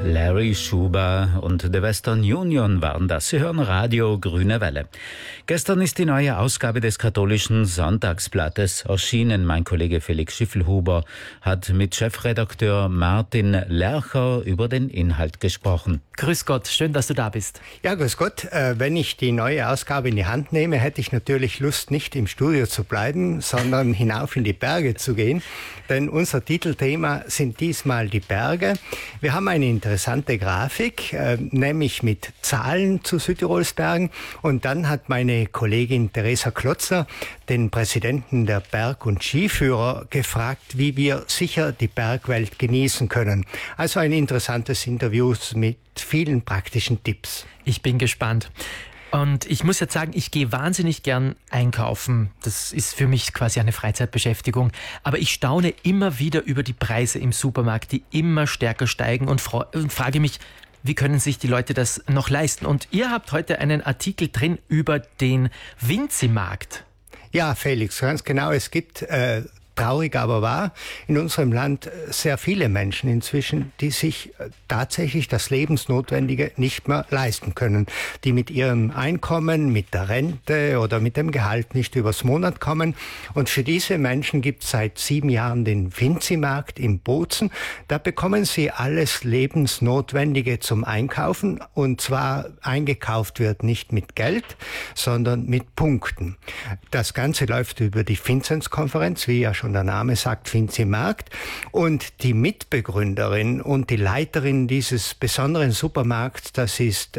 Larry Schuber und The Western Union waren das. Sie hören Radio Grüne Welle. Gestern ist die neue Ausgabe des katholischen Sonntagsblattes erschienen. Mein Kollege Felix Schiffelhuber hat mit Chefredakteur Martin Lercher über den Inhalt gesprochen. Grüß Gott, schön, dass du da bist. Ja, grüß Gott. Wenn ich die neue Ausgabe in die Hand nehme, hätte ich natürlich Lust, nicht im Studio zu bleiben, sondern hinauf in die Berge zu gehen. Denn unser Titelthema sind diesmal die Berge. Wir haben eine interessante Grafik, nämlich mit Zahlen zu Südtirols Bergen. Und dann hat meine Kollegin Theresa Klotzer den Präsidenten der Berg- und Skiführer gefragt, wie wir sicher die Bergwelt genießen können. Also ein interessantes Interview mit vielen praktischen Tipps. Ich bin gespannt. Und ich muss jetzt sagen, ich gehe wahnsinnig gern einkaufen. Das ist für mich quasi eine Freizeitbeschäftigung. Aber ich staune immer wieder über die Preise im Supermarkt, die immer stärker steigen und frage mich, wie können sich die Leute das noch leisten? Und ihr habt heute einen Artikel drin über den Vinzi-Markt. Ja, Felix, ganz genau. Es gibt traurig aber wahr, in unserem Land sehr viele Menschen inzwischen, die sich tatsächlich das Lebensnotwendige nicht mehr leisten können, die mit ihrem Einkommen, mit der Rente oder mit dem Gehalt nicht übers Monat kommen. Und für diese Menschen gibt es seit 7 Jahren den Vinzi-Markt in Bozen. Da bekommen sie alles Lebensnotwendige zum Einkaufen, und zwar eingekauft wird nicht mit Geld, sondern mit Punkten. Das Ganze läuft über die Vinzenz-Konferenz, wie ja schon der Name sagt, Vinzi-Markt. Und die Mitbegründerin und die Leiterin dieses besonderen Supermarkts, das ist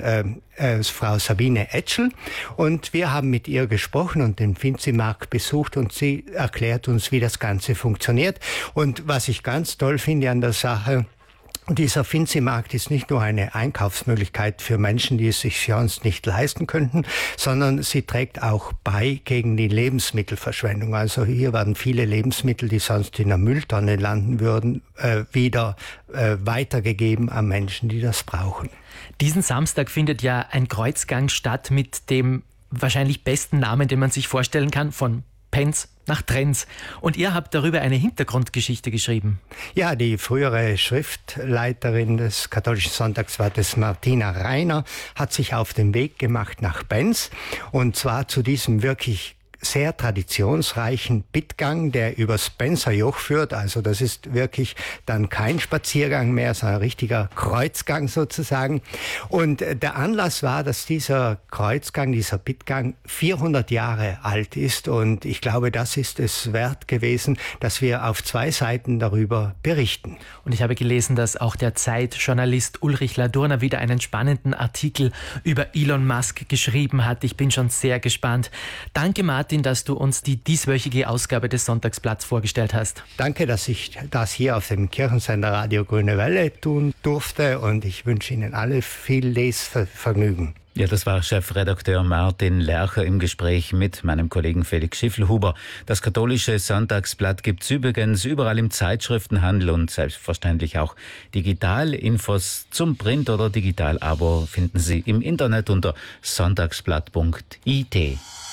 Frau Sabine Etschel. Und wir haben mit ihr gesprochen und den Vinzi-Markt besucht, und sie erklärt uns, wie das Ganze funktioniert. Und was ich ganz toll finde an der Sache: dieser Vinzi-Markt ist nicht nur eine Einkaufsmöglichkeit für Menschen, die es sich sonst nicht leisten könnten, sondern sie trägt auch bei gegen die Lebensmittelverschwendung. Also hier werden viele Lebensmittel, die sonst in der Mülltonne landen würden, wieder weitergegeben an Menschen, die das brauchen. Diesen Samstag findet ja ein Kreuzgang statt mit dem wahrscheinlich besten Namen, den man sich vorstellen kann, von Penz nach Trenz. Und ihr habt darüber eine Hintergrundgeschichte geschrieben. Ja, die frühere Schriftleiterin des katholischen Sonntagsblattes, Martina Reiner, hat sich auf den Weg gemacht nach Penz, und zwar zu diesem wirklich sehr traditionsreichen Bittgang, der übers Penzer Joch führt. Also das ist wirklich dann kein Spaziergang mehr, sondern ein richtiger Kreuzgang sozusagen. Und der Anlass war, dass dieser Kreuzgang, dieser Bittgang 400 Jahre alt ist, und ich glaube, das ist es wert gewesen, dass wir auf 2 Seiten darüber berichten. Und ich habe gelesen, dass auch der Zeitjournalist Ulrich Ladurner wieder einen spannenden Artikel über Elon Musk geschrieben hat. Ich bin schon sehr gespannt. Danke, Martin, dass du uns die dieswöchige Ausgabe des Sonntagsblatts vorgestellt hast. Danke, dass ich das hier auf dem Kirchensender Radio Grüne Welle tun durfte, und ich wünsche Ihnen alle viel Lesvergnügen. Ja, das war Chefredakteur Martin Lercher im Gespräch mit meinem Kollegen Felix Schiffelhuber. Das katholische Sonntagsblatt gibt's übrigens überall im Zeitschriftenhandel und selbstverständlich auch digital. Infos zum Print- oder Digital-Abo finden Sie im Internet unter sonntagsblatt.it.